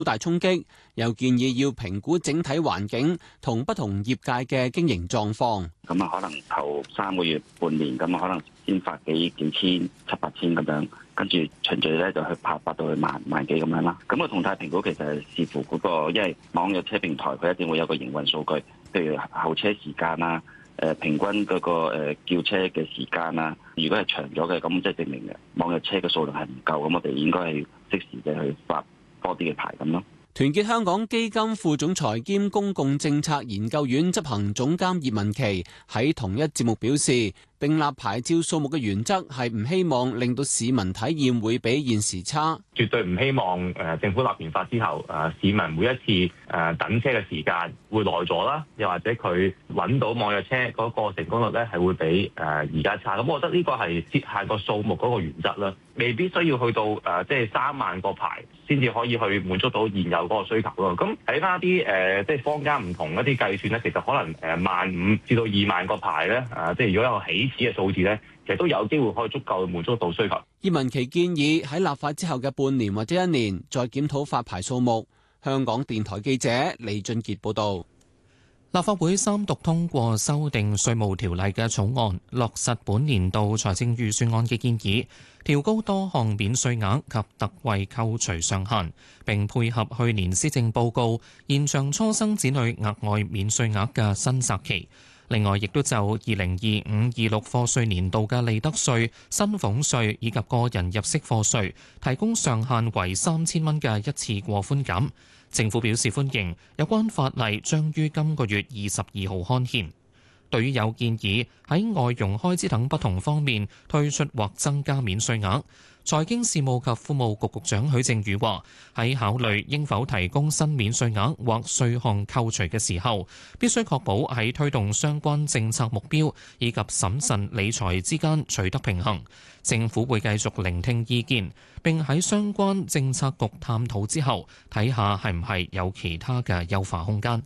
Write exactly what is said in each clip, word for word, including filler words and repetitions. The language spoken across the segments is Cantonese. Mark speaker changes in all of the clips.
Speaker 1: 大衝擊，又建議要評估整體環境同不同業界嘅經營狀況。
Speaker 2: 咁啊，可能頭三個月、半年咁啊，可能先發幾幾千、七八千咁樣，跟住循序咧就去拍發到去萬萬幾咁樣啦。咁個動態評估其實係視乎嗰個，因為網約車平台佢一定會有個營運數據，譬如候車時間啦，誒平均嗰個誒叫車嘅時間啦。如果係長咗嘅，咁即係證明嘅網約車嘅數量係唔夠，咁我哋應該係適時嘅去發多啲嘅牌咁咯。
Speaker 1: 團結香港基金副總裁兼公共政策研究院執行總監葉文琪喺同一節目表示，訂立牌照數目嘅原則係唔希望令到市民體驗會比現時差，
Speaker 3: 絕對唔希望誒政府立完法之後，誒市民每一次誒等車嘅時間會耐咗啦，又或者佢揾到網約車嗰個成功率咧係會比誒而家差。咁我覺得呢個係設限個數目嗰個原則啦，未必需要去到誒即係三萬個牌先至可以去滿足到現有嗰個需求咯。咁睇翻啲誒即係坊間唔同一啲計算咧，其實可能誒萬五至到二萬個牌咧，誒即係如果有個起始嘅數字咧，其實都有機會可以足夠滿足到需求。
Speaker 1: 葉文琪建議喺立法之後嘅半年或者一年再檢討發牌數目。香港電台記者李俊傑報導。
Speaker 4: 立法會三讀通過修訂稅務條例嘅草案，落實本年度財政預算案嘅建議，調高多項免稅額及特惠扣除上限，並配合去年施政報告延長初生子女額外免稅額嘅新擇期。另外，亦都就二零二五二六課稅年度嘅利得稅、薪俸稅以及個人入息課稅提供上限為三千蚊嘅一次過寬減。政府表示歡迎，有關法例將於今個月二十二號刊憲。對於有建議喺外傭開支等不同方面推出或增加免稅額，財經事務及庫務局局長許正宇話：喺考慮應否提供新免稅額或稅項扣除嘅時候，必須確保喺推動相關政策目標以及審慎理財之間取得平衡。政府會繼續聆聽意見，並喺相關政策局探討之後，睇下係唔係有其他嘅優化空間。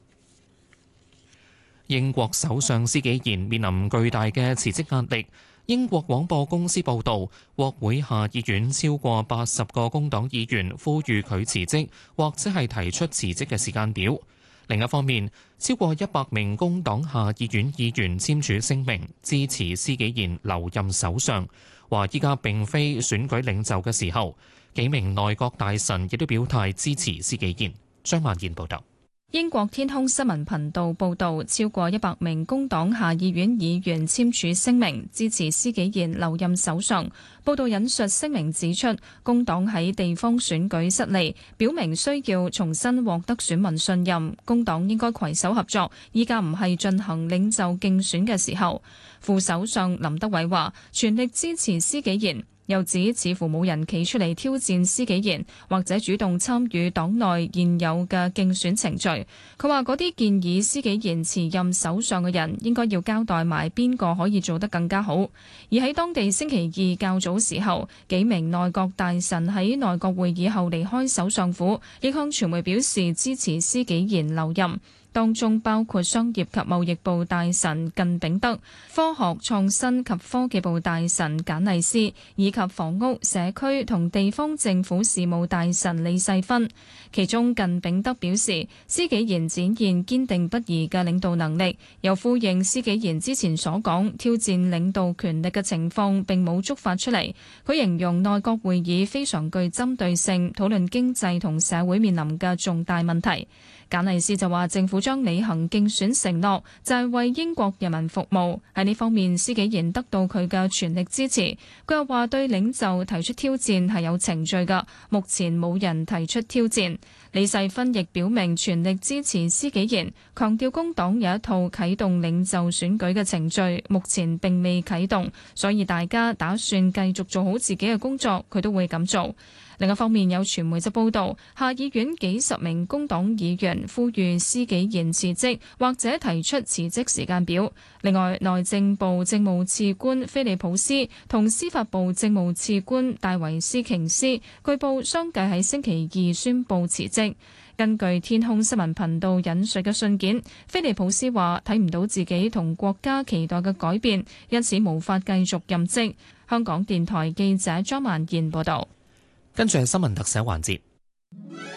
Speaker 4: 英國首相施紀賢面臨巨大嘅辭職壓力。英國廣播公司報導，國會下議院超過八十個工黨議員呼籲佢辭職，或者係提出辭職嘅時間表。另一方面，超過一百名工黨下議院議員簽署聲明，支持施紀賢留任首相，話依家並非選舉領袖嘅時候。幾名內閣大臣亦都表態支持施紀賢。張曼燕報導。
Speaker 5: 英國天空新聞頻道報導，超過一百名工黨下議院議員簽署聲明，支持施紀賢留任首相。報導引述聲明指出，工黨喺地方選舉失利，表明需要重新獲得選民信任。工黨應該攜手合作，依家唔係進行領袖競選嘅時候。副首相林德偉話：全力支持施紀賢。又指似乎冇人企出嚟挑戰施紀賢，或者主動參與黨內現有嘅競選程序。佢話嗰啲建議施紀賢辭任首相嘅人，應該要交代埋邊個可以做得更加好。而喺當地星期二較早時候，幾名內閣大臣喺內閣會議後離開首相府，亦向傳媒表示支持施紀賢留任。當中包括商業及貿易部大臣靳炳德、科學創新及科技部大臣簡麗斯，以及房屋、社區同地方政府事務大臣李世芬。其中靳炳德表示，施紀賢展現堅定不移嘅領導能力，又呼應施紀賢之前所講，挑戰領導權力嘅情況並冇觸發出嚟。佢形容內閣會議非常具針對性，討論經濟同社會面臨嘅重大問題。簡麗斯就話政府將履行競選承諾，就係為英國人民服務。喺呢方面，施紀賢得到佢嘅全力支持。佢又話對領袖提出挑戰係有程序㗎，目前冇人提出挑戰。李世芬亦表明全力支持施紀賢，強調工黨有一套啟動領袖選舉嘅程序，目前並未啟動，所以大家打算繼續做好自己嘅工作，佢都會咁做。另一方面，有傳媒就報道，下議院幾十名工黨議員呼籲施紀賢辭職，或者提出辭職時間表。另外，內政部政務次官菲利普斯同司法部政務次官戴維斯瓊斯，據報相繼喺星期二宣布辭職。根據天空新聞頻道引述嘅信件，菲利普斯話睇唔到自己同國家期待嘅改變，因此無法繼續任職。香港電台記者張曼燕報道。
Speaker 4: 跟住係新聞特寫環節。